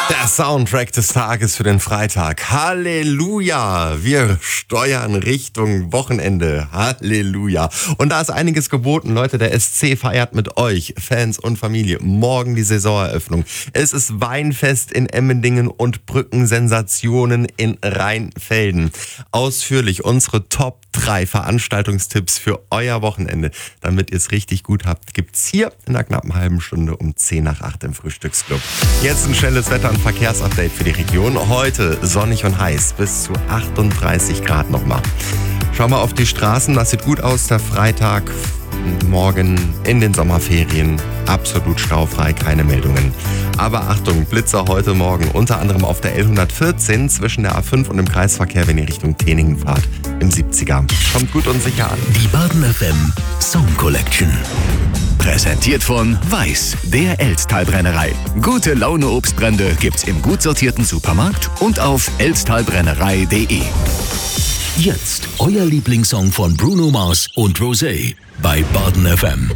Der Soundtrack des Tages für den Freitag. Halleluja! Wir steuern Richtung Wochenende. Halleluja! Und da ist einiges geboten, Leute. Der SC feiert mit euch, Fans und Familie, morgen die Saisoneröffnung. Es ist Weinfest in Emmendingen und Brückensensationen in Rheinfelden. Ausführlich unsere Top 3 Veranstaltungstipps für euer Wochenende. Damit ihr es richtig gut habt, gibt's hier in einer knappen halben Stunde um 10 nach 8 im Frühstücksclub. Jetzt ein schnelles Wetter- und Verkehrsupdate für die Region. Heute sonnig und heiß, bis zu 38 Grad nochmal. Schau mal auf die Straßen, das sieht gut aus. Der Freitag morgen in den Sommerferien. Absolut staufrei, keine Meldungen. Aber Achtung, Blitzer heute Morgen, unter anderem auf der L114 zwischen der A5 und dem Kreisverkehr, wenn ihr Richtung Teningen fahrt, im 70er. Kommt gut und sicher an. Die Baden FM Song Collection. Präsentiert von Weiß, der Elztal-Brennerei. Gute Laune Obstbrände gibt's im gut sortierten Supermarkt und auf elztalbrennerei.de. Jetzt euer Lieblingssong von Bruno Mars und Rosé bei Baden FM.